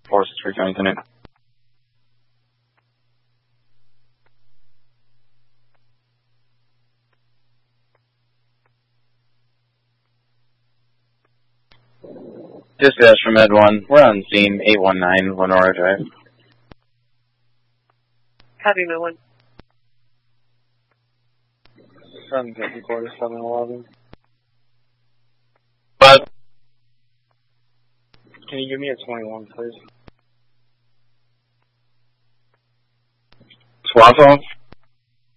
463 County Tenant. Dispatch from Ed 1. We're on scene 819 Lenora Drive. Copy, Midland. 750 quarter 711. But can you give me a 21, please? Swaffo?